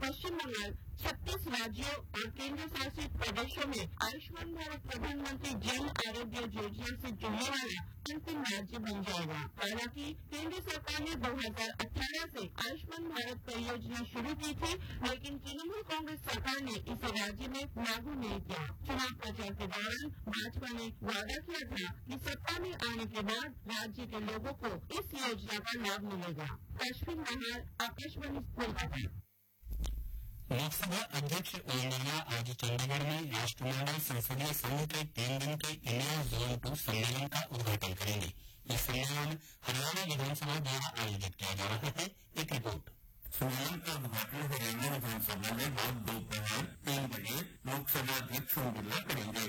पश्चिम बंगाल 36 राज्यों और केंद्र शासित प्रदेशों में आयुष्मान भारत प्रधानमंत्री जन आरोग्य योजना से जुड़ने वाला अंतिम राज्य बन जाएगा। हालांकि केंद्र सरकार ने 2018 से आयुष्मान भारत परियोजना शुरू की थी, लेकिन तृणमूल कांग्रेस सरकार ने इसे राज्य में लागू नहीं किया। चुनाव प्रचार के दौरान भाजपा ने वादा किया था कि सत्ता में आने के बाद राज्य के लोगों को इस योजना का लाभ मिलेगा। अश्विन बहार, आकाशवाणी कोलकाता। लोकसभा अध्यक्ष ओम बिरला आज चंडीगढ़ में राष्ट्रमंडल संसदीय संघ के 3 दिन के इंडिया जोन 2 सम्मेलन का उद्घाटन करेंगे। यह सम्मेलन हरियाणा विधानसभा द्वारा आयोजित किया जा रहा है। एक रिपोर्ट। सम्मेलन का उद्घाटन हरियाणा विधानसभा में आज दोपहर 3 बजे लोकसभा अध्यक्ष ओम बिरला करेंगे।